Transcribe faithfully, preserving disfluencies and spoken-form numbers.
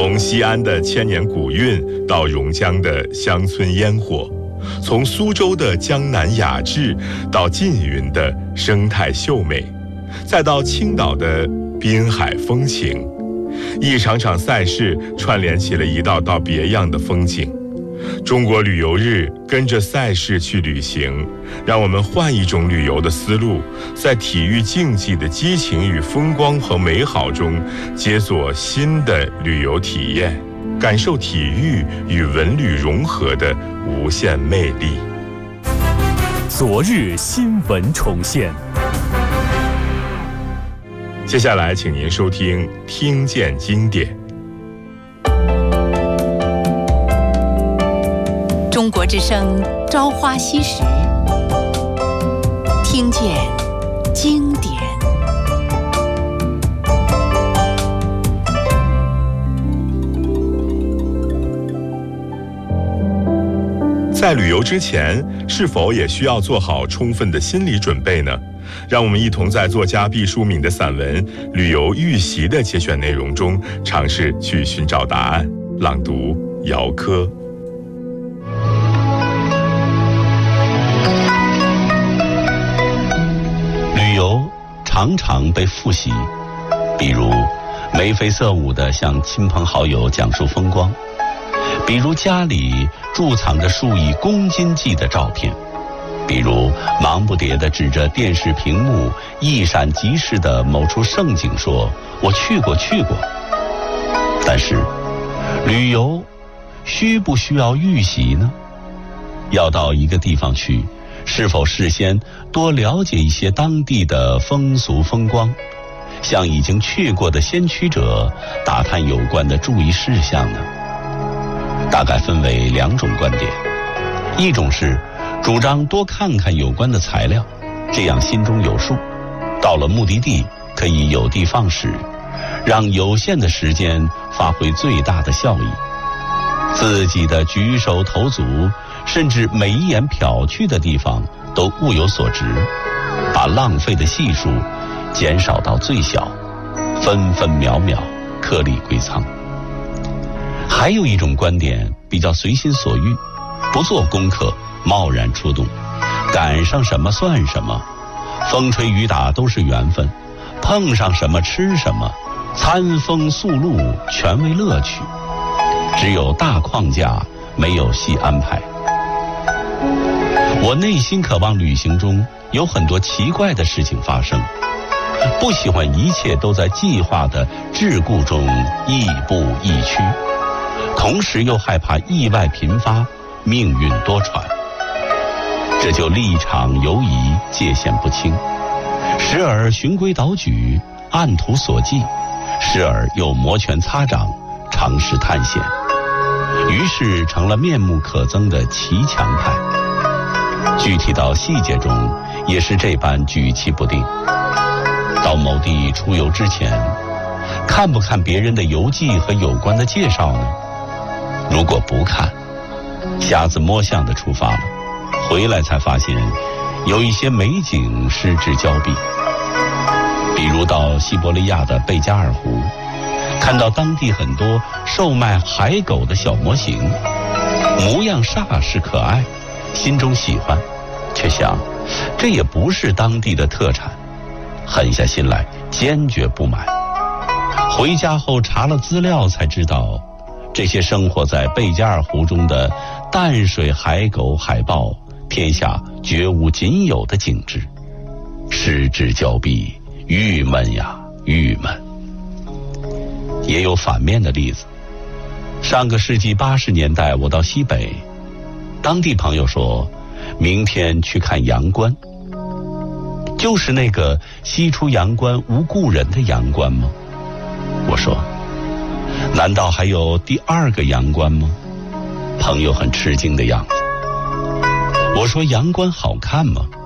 从西安的千年古韵到榕江的乡村烟火，从苏州的江南雅致到缙云的生态秀美，再到青岛的滨海风情，一场场赛事串联起了一道道别样的风景。中国旅游日跟着赛事去旅行，让我们换一种旅游的思路，在体育竞技的激情与风光和美好中解锁新的旅游体验，感受体育与文旅融合的无限魅力。 昨日新闻重现。 接下来请您收听听见经典。 中国之声朝花夕拾，听见经典。 在旅游之前，是否也需要做好充分的心理准备呢？让我们一同在作家毕淑敏的散文《旅游预习》的节选内容中，尝试去寻找答案。朗读：姚科。 旅游常常被复习，比如眉飞色舞地向亲朋好友讲述风光，比如家里贮藏着数以公斤计的照片，比如忙不迭地指着电视屏幕一闪即逝的某处胜景说我去过去过。但是旅游需不需要预习呢？要到一个地方去，是否事先多了解一些当地的风俗风光，向已经去过的先驱者打探有关的注意事项呢？大概分为两种观点，一种是主张多看看有关的材料，这样心中有数，到了目的地可以有的放矢，让有限的时间发挥最大的效益。自己的举手投足，甚至每一眼瞟去的地方都物有所值，把浪费的系数减少到最小，分分秒秒颗粒归仓。还有一种观点比较随心所欲，不做功课，贸然出动，赶上什么算什么，风吹雨打都是缘分，碰上什么吃什么，餐风宿露全为乐趣，只有大框架，没有细安排。我内心渴望旅行中有很多奇怪的事情发生，不喜欢一切都在计划的桎梏中亦步亦趋，同时又害怕意外频发，命运多舛，这就立场游移，界限不清，时而循规蹈矩，按图索骥，时而又摩拳擦掌，尝试探险，于是成了面目可憎的骑墙派。具体到细节中也是这般举棋不定。到某地出游之前，看不看别人的游记和有关的介绍呢？如果不看，瞎子摸象的出发了，回来才发现有一些美景失之交臂。比如到西伯利亚的贝加尔湖，看到当地很多售卖海狗的小模型，模样煞是可爱，心中喜欢，却想这也不是当地的特产，狠下心来坚决不买。回家后查了资料才知道，这些生活在贝加尔湖中的淡水海狗海豹，天下绝无仅有的景致，失之交臂，郁闷呀郁闷。也有反面的例子，上个世纪八十年代我到西北，当地朋友说明天去看阳关，就是那个西出阳关无故人的阳关吗？我说难道还有第二个阳关吗？朋友很吃惊的样子。我说阳关好看吗？